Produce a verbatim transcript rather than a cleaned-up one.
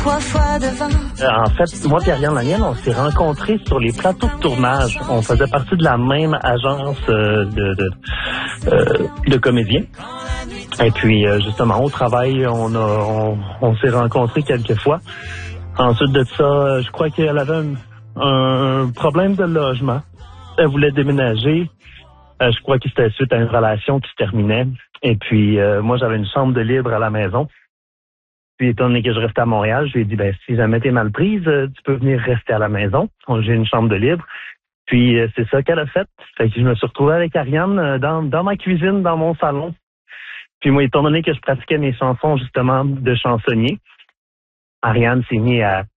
Trois fois de vin. Euh, en fait, moi et Ariane Lanienne, on s'est rencontrés sur les plateaux de tournage. On faisait partie de la même agence euh, de, de, euh, de comédiens. Et puis, euh, justement, au travail, on, a, on, on s'est rencontrés quelques fois. Ensuite de ça, je crois qu'elle avait un, un problème de logement. Elle voulait déménager. Euh, je crois que c'était suite à une relation qui se terminait. Et puis, euh, moi, j'avais une chambre de libre à la maison. Puis, étant donné que je restais à Montréal, je lui ai dit, ben, si jamais t'es mal prise, euh, tu peux venir rester à la maison. J'ai une chambre de libre. Puis, euh, c'est ça qu'elle a fait. Fait que je me suis retrouvé avec Ariane euh, dans, dans ma cuisine, dans mon salon. Puis, moi, étant donné que je pratiquais mes chansons, justement, de chansonnier, Ariane s'est mise à